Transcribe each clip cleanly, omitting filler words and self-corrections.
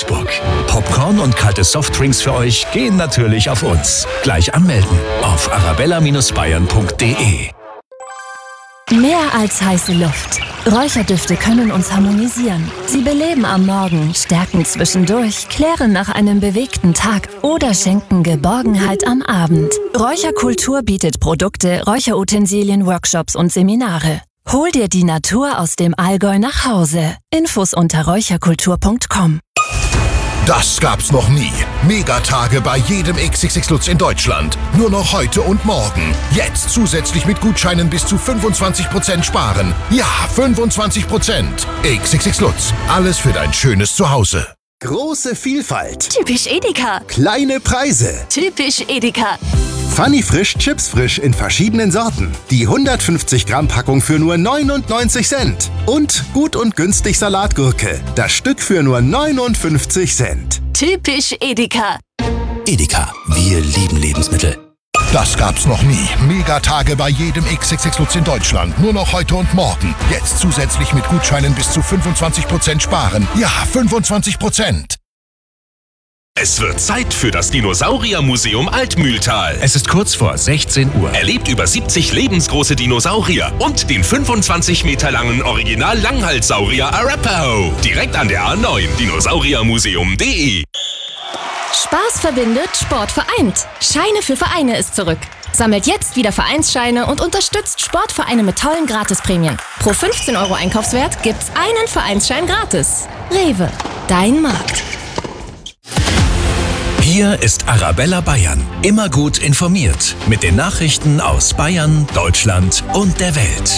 Salzburg. Popcorn und kalte Softdrinks für euch gehen natürlich auf uns. Gleich anmelden auf arabella-bayern.de. Mehr als heiße Luft. Räucherdüfte können uns harmonisieren. Sie beleben am Morgen, stärken zwischendurch, klären nach einem bewegten Tag oder schenken Geborgenheit am Abend. Räucherkultur bietet Produkte, Räucherutensilien, Workshops und Seminare. Hol dir die Natur aus dem Allgäu nach Hause. Infos unter räucherkultur.com. Das gab's noch nie. Megatage bei jedem XXX Lutz in Deutschland. Nur noch heute und morgen. Jetzt zusätzlich mit Gutscheinen bis zu 25% sparen. Ja, 25%. XXX Lutz. Alles für dein schönes Zuhause. Große Vielfalt. Typisch Edeka. Kleine Preise. Typisch Edeka. Funny Frisch, Chips frisch in verschiedenen Sorten. Die 150 Gramm Packung für nur 99 Cent. Und gut und günstig Salatgurke. Das Stück für nur 59 Cent. Typisch Edeka. Edeka, wir lieben Lebensmittel. Das gab's noch nie. Megatage bei jedem XXX Lutz in Deutschland. Nur noch heute und morgen. Jetzt zusätzlich mit Gutscheinen bis zu 25% sparen. Ja, 25%. Es wird Zeit für das Dinosauriermuseum Altmühltal. Es ist kurz vor 16 Uhr. Erlebt über 70 lebensgroße Dinosaurier und den 25 Meter langen Original-Langhalssaurier Arapaho. Direkt an der A9, dinosauriermuseum.de. Spaß verbindet, Sport vereint. Scheine für Vereine ist zurück. Sammelt jetzt wieder Vereinsscheine und unterstützt Sportvereine mit tollen Gratisprämien. Pro 15 € Einkaufswert gibt's einen Vereinsschein gratis. Rewe, dein Markt. Hier ist Arabella Bayern. Immer gut informiert. Mit den Nachrichten aus Bayern, Deutschland und der Welt.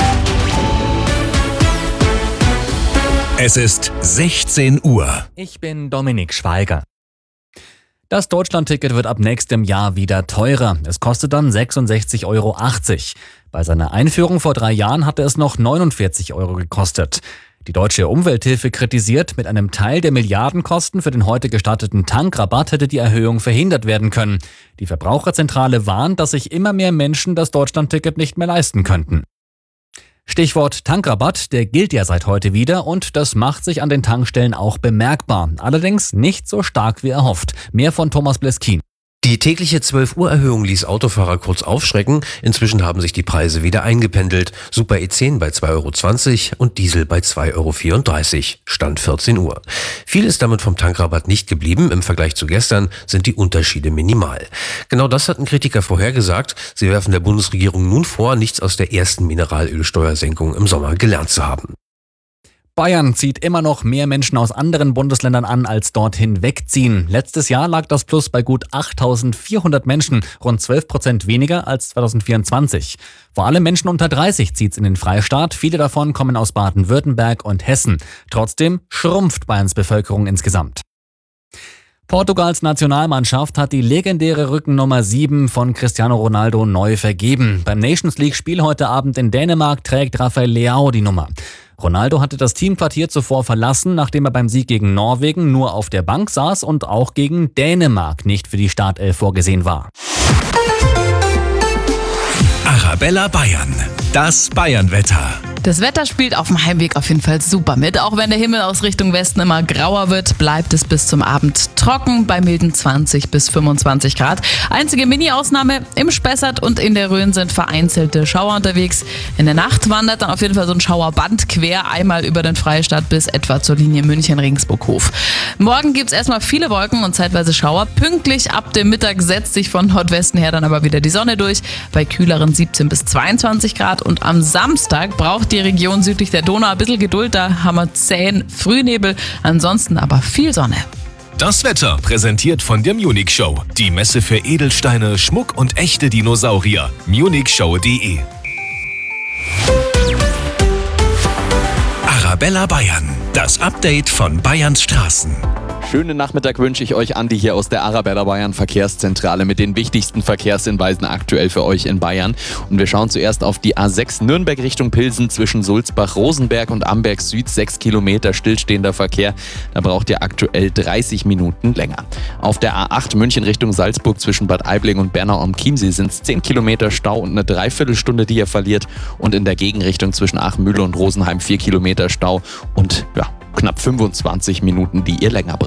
Es ist 16 Uhr. Ich bin Dominik Schweiger. Das Deutschlandticket wird ab nächstem Jahr wieder teurer. Es kostet dann 66,80 €. Bei seiner Einführung vor 3 Jahren hatte es noch 49 € gekostet. Die Deutsche Umwelthilfe kritisiert, mit einem Teil der Milliardenkosten für den heute gestarteten Tankrabatt hätte die Erhöhung verhindert werden können. Die Verbraucherzentrale warnt, dass sich immer mehr Menschen das Deutschlandticket nicht mehr leisten könnten. Stichwort Tankrabatt, der gilt ja seit heute wieder und das macht sich an den Tankstellen auch bemerkbar. Allerdings nicht so stark wie erhofft. Mehr von Thomas Bleskin. Die tägliche 12-Uhr-Erhöhung ließ Autofahrer kurz aufschrecken. Inzwischen haben sich die Preise wieder eingependelt. Super E10 bei 2,20 € und Diesel bei 2,34 €. Stand 14 Uhr. Viel ist damit vom Tankrabatt nicht geblieben. Im Vergleich zu gestern sind die Unterschiede minimal. Genau das hatten Kritiker vorhergesagt. Sie werfen der Bundesregierung nun vor, nichts aus der ersten Mineralölsteuersenkung im Sommer gelernt zu haben. Bayern zieht immer noch mehr Menschen aus anderen Bundesländern an, als dorthin wegziehen. Letztes Jahr lag das Plus bei gut 8.400 Menschen, rund 12% weniger als 2024. Vor allem Menschen unter 30 zieht's in den Freistaat. Viele davon kommen aus Baden-Württemberg und Hessen. Trotzdem schrumpft Bayerns Bevölkerung insgesamt. Portugals Nationalmannschaft hat die legendäre Rückennummer 7 von Cristiano Ronaldo neu vergeben. Beim Nations League-Spiel heute Abend in Dänemark trägt Rafael Leao die Nummer. Ronaldo hatte das Teamquartier zuvor verlassen, nachdem er beim Sieg gegen Norwegen nur auf der Bank saß und auch gegen Dänemark nicht für die Startelf vorgesehen war. Arabella Bayern. Das Bayernwetter. Das Wetter spielt auf dem Heimweg auf jeden Fall super mit. Auch wenn der Himmel aus Richtung Westen immer grauer wird, bleibt es bis zum Abend trocken bei milden 20 bis 25 Grad. Einzige Mini-Ausnahme: im Spessart und in der Rhön sind vereinzelte Schauer unterwegs. In der Nacht wandert dann auf jeden Fall so ein Schauerband quer einmal über den Freistaat bis etwa zur Linie München-Regensburg-Hof. Morgen gibt es erstmal viele Wolken und zeitweise Schauer. Pünktlich ab dem Mittag setzt sich von Nordwesten her dann aber wieder die Sonne durch, bei kühleren 17 bis 22 Grad. Und am Samstag braucht die Region südlich der Donau ein bisschen Geduld, da haben wir zähen Frühnebel, ansonsten aber viel Sonne. Das Wetter präsentiert von der Munich Show. Die Messe für Edelsteine, Schmuck und echte Dinosaurier. munichshow.de. Arabella Bayern. Das Update von Bayerns Straßen. Schönen Nachmittag wünsche ich euch, Andi, hier aus der Arabella Bayern Verkehrszentrale mit den wichtigsten Verkehrshinweisen aktuell für euch in Bayern. Und wir schauen zuerst auf die A6 Nürnberg Richtung Pilsen zwischen Sulzbach, Rosenberg und Amberg Süd. 6 Kilometer stillstehender Verkehr. Da braucht ihr aktuell 30 Minuten länger. Auf der A8 München Richtung Salzburg zwischen Bad Aibling und Bernau am Chiemsee sind es 10 Kilometer Stau und eine Dreiviertelstunde, die ihr verliert. Und in der Gegenrichtung zwischen Aachen-Mühle und Rosenheim 4 Kilometer Stau und knapp 25 Minuten, die ihr länger braucht.